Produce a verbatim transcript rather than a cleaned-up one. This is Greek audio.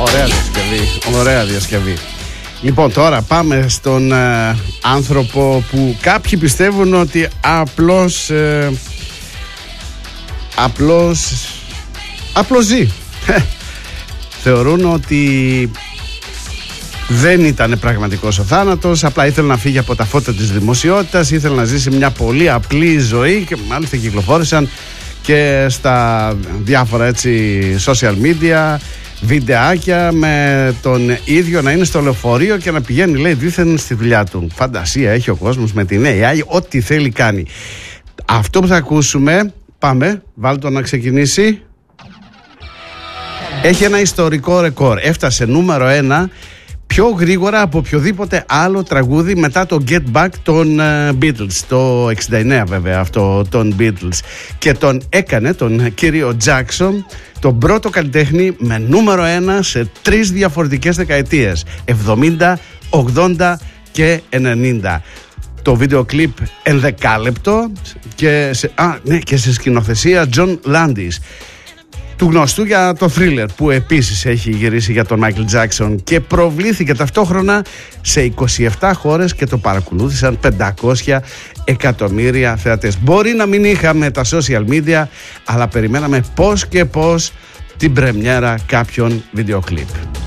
Ωραία διασκευή, ωραία διασκευή. Λοιπόν, τώρα πάμε στον ε, άνθρωπο που κάποιοι πιστεύουν ότι απλώς ε, απλώς απλώς ζει. Θεωρούν ότι δεν ήταν πραγματικός ο θάνατος, απλά ήθελε να φύγει από τα φώτα της δημοσιότητας, ήθελε να ζήσει μια πολύ απλή ζωή και μάλιστα κυκλοφόρησαν και στα διάφορα έτσι social media βιντεάκια με τον ίδιο να είναι στο λεωφορείο και να πηγαίνει, λέει, δήθεν στη δουλειά του. Φαντασία έχει ο κόσμος με την έι άι, ό,τι θέλει κάνει. Αυτό που θα ακούσουμε, πάμε, βάλτε το να ξεκινήσει. Έχει ένα ιστορικό ρεκόρ. Έφτασε νούμερο ένα πιο γρήγορα από οποιοδήποτε άλλο τραγούδι μετά το Get Back των uh, Beatles. Το εξήντα εννέα βέβαια αυτό των Beatles. Και τον έκανε τον κύριο Jackson τον πρώτο καλλιτέχνη με νούμερο ένα σε τρεις διαφορετικές δεκαετίες. εβδομήντα, ογδόντα και ενενήντα. Το βίντεο κλιπ ενδεκάλεπτο και σε, α, ναι, και σε σκηνοθεσία John Landis, του γνωστού για το Thriller, που επίσης έχει γυρίσει για τον Michael Jackson και προβλήθηκε ταυτόχρονα σε είκοσι επτά χώρες και το παρακολούθησαν πεντακόσια εκατομμύρια θεατές. Μπορεί να μην είχαμε τα social media, αλλά περιμέναμε πώς και πώς την πρεμιέρα κάποιων βίντεο κλιπ.